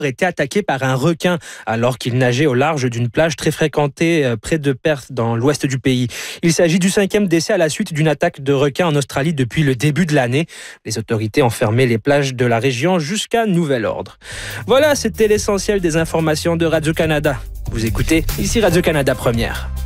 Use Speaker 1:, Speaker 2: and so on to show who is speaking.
Speaker 1: été attaqué par un requin alors qu'il nageait au large d'une plage très fréquentée près de Perth dans l'ouest du pays. Il s'agit du 5e décès à la suite d'une attaque de requin en Australie depuis le début de l'année. Les autorités ont fermé les plages de la région jusqu'à nouvel ordre. Voilà, c'était l'essentiel des informations de Radio-Canada. Vous écoutez ici Radio-Canada Première.